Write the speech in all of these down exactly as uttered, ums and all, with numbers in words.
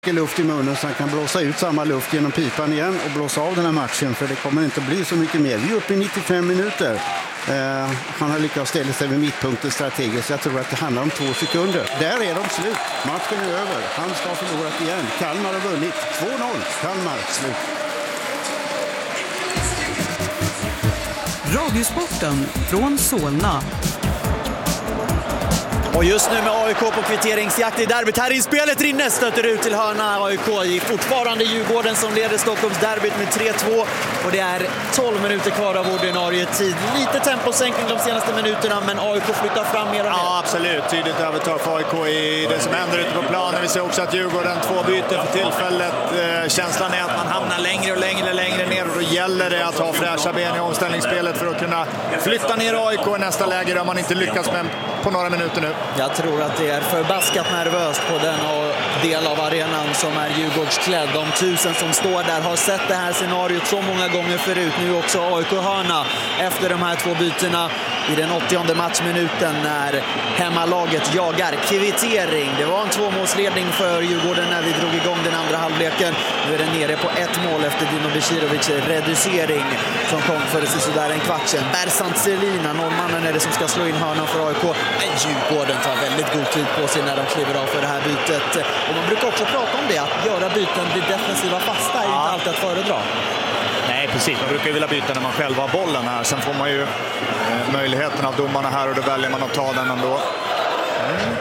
luft i munnen så han kan blåsa ut samma luft genom pipan igen och blåsa av den här matchen, för det kommer inte bli så mycket mer. Vi är uppe i nittiofem minuter. Eh, han har lyckats ställa sig vid mittpunkten strategiskt. Jag tror att det handlar om två sekunder. Där är de slut. Matchen är över. Han ska ha förlorat igen. Kalmar har vunnit. två noll. Kalmar slut. Radiosporten från Solna. Och just nu med A I K på kvitteringsjakt i derbyt. Här i spelet rinner, stöter ut till hörna. A I K i fortfarande Djurgården som leder Stockholms derbyt med tre två. Och det är tolv minuter kvar av ordinarie tid. Lite temposänkning de senaste minuterna, men A I K flyttar fram mer och mer. Ja, absolut. Tydligt övertag för A I K i det som händer ute på planen. Vi ser också att Djurgården två byten för tillfället. Känslan är att man hamnar längre och längre längre ner, och då gäller det att ha fräscha ben i omställningsspelet för att kunna flytta ner A I K i nästa läge. Det har man inte lyckats med på några minuter nu. Jag tror att det är förbaskat nervöst på den del av arenan som är Djurgårdsklädd. De tusen som står där har sett det här scenariot så många gånger förut. Nu också A I K-hörna efter de här två bytena i den åttionde matchminuten när hemmalaget jagar kvittering. Det var en tvåmålsledning för Djurgården när vi drog igång den andra halvleken. Nu är den nere på ett mål efter Dino Becirovic reducering som kom för sådär en kvart sedan. Bersant Selina, norrmannen, är det som ska slå in hörnan för A I K. Men Djurgården tar väldigt god tid på sig när de kliver av för det här bytet. Och man brukar också prata om det, att göra byten vid defensiva fasta är ja. inte alltid att föredra. Nej, precis. Man brukar ju vilja byta när man själv har bollen här. Sen får man ju eh, möjligheten av domarna här, och då väljer man att ta den ändå. Mm.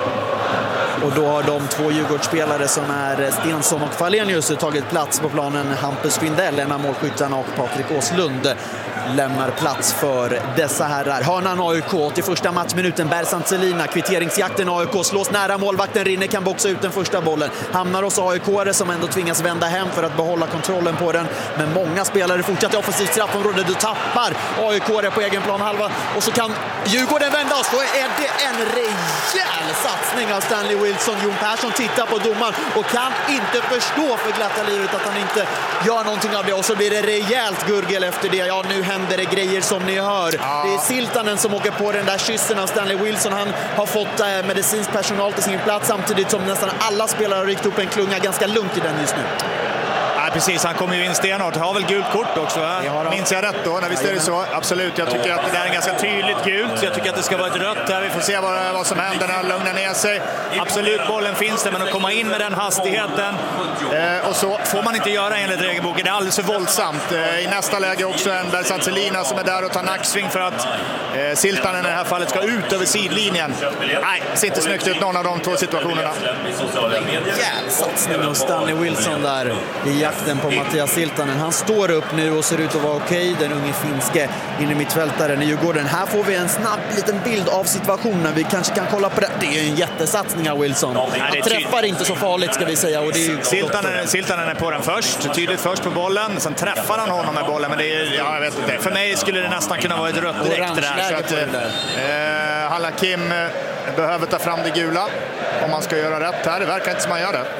Och då har de två Djurgårdsspelare som är Stensson och Falenius tagit plats på planen. Hampus Findell, en av målskyttarna, och Patrik Åslund lämnar plats för dessa herrar. Hörnan A I K, åttioförsta matchminuten. Bersant Selina, kvitteringsjakten. A I K slås nära målvakten. Rinne kan boxa ut den första bollen. Hamnar hos A I K-are som ändå tvingas vända hem för att behålla kontrollen på den. Men många spelare fortsätter i offensivt straffområde. Du tappar A I K-are på egen plan halva. Och så kan Djurgården vända oss. Då är det en rejäl satsning av Stanley Wilson. Jon Persson tittar på domaren och kan inte förstå för glatta livet att han inte gör någonting av det. Och så blir det rejält gurgel efter det. Ja, nu händer det grejer som ni hör. Ja. Det är Siltanen som åker på den där kyssen av Stanley Wilson. Han har fått eh, medicinsk personal till sin plats samtidigt som nästan alla spelare har ryckt upp en klunga ganska lugnt i den just nu. Ja, precis, han kommer ju in stenhårt. Har väl gult kort också, va? Minns jag rätt då? När visst är det så? Absolut, jag tycker att det där är ganska tydligt gult. Jag tycker att det ska vara ett rött här. Vi får se vad, vad som händer när han lugnar ner sig. Absolut, bollen finns det, men att komma in med den hastigheten eh, och så får man inte göra enligt regelboken. Det är alldeles för våldsamt. Eh, I nästa läge också en Bersant Selina som är där och tar nacksving för att eh, Siltanen i det här fallet ska ut över sidlinjen. Nej, det ser inte snyggt ut någon av de två situationerna. Jävla satsning av Stanley Wilson där i jakten på Mattias Siltanen. Han står upp nu och ser ut att vara okej. Den unge finske inne i mittfältaren i Djurgården. Här får vi en snabb liten bild av situationen. Vi kanske kan kolla på det. Det är en jättesatsning av Wilson. Han träffar inte så farligt, ska vi säga. Och det är ju Siltanen, Siltanen är på den först. Tydligt först på bollen. Sen träffar han honom med bollen. Men det är, ja, jag vet inte. För mig skulle det nästan kunna vara ett rött direkt där. Så att, eh, Hallakim eh, behöver ta fram det gula om man ska göra rätt här. Det verkar inte som man gör det.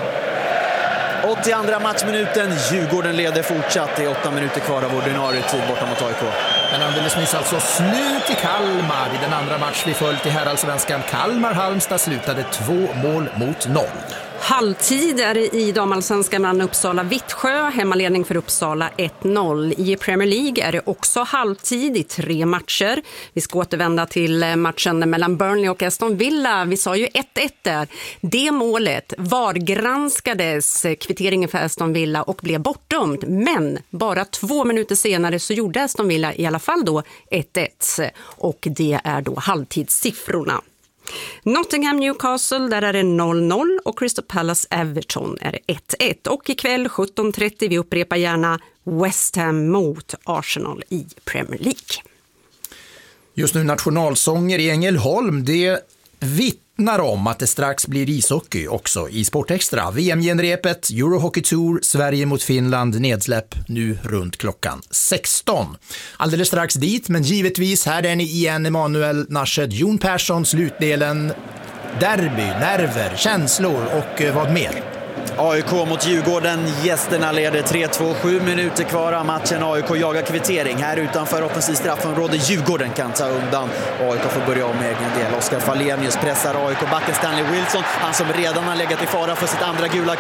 åttioandra matchminuten. Djurgården leder fortsatt. Det är åtta minuter kvar av ordinarie tid borta mot A I K. Men alldeles nyss alltså slut i Kalmar i den andra match vi följt i herrallsvenskan. Kalmar-Halmstad slutade två mål mot noll. Halvtid är det i damallsvenskan mellan Uppsala-Vittsjö, hemmaledning för Uppsala ett noll. I Premier League är det också halvtid i tre matcher. Vi ska återvända till matchen mellan Burnley och Aston Villa. Vi sa ju ett ett där. Det målet var granskades kvitteringen för Aston Villa och blev bortdömd. Men bara två minuter senare så gjorde Aston Villa i alla fall då ett ett. Och det är då halvtidssiffrorna. Nottingham Newcastle, där är det noll noll och Crystal Palace Everton är ett ett. Och ikväll sjutton trettio, vi upprepar gärna West Ham mot Arsenal i Premier League. Just nu nationalsånger i Ängelholm, det vittnar om att det strax blir ishockey också i Sportextra. V M-genrepet, Eurohockey Tour, Sverige mot Finland, nedsläpp nu runt klockan sexton. Alldeles strax dit, men givetvis här är ni igen, Emanuel Nasched, Jon Persson, slutdelen, derby, nerver, känslor och vad mer? A I K mot Djurgården. Gästerna leder tre två, sju minuter kvar av matchen. A I K jagar kvittering. Här utanför offensiv straffområde. Djurgården kan ta undan. A I K får börja om med egen del. Oskar Falenius pressar A I K-backen Stanley Wilson. Han som redan har legat i fara för sitt andra gula